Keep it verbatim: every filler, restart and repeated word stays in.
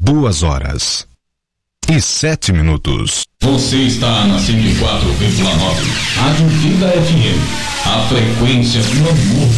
Duas horas e sete minutos. Você está na cento e quatro vírgula nove. Rádio Vida F M. A frequência do amor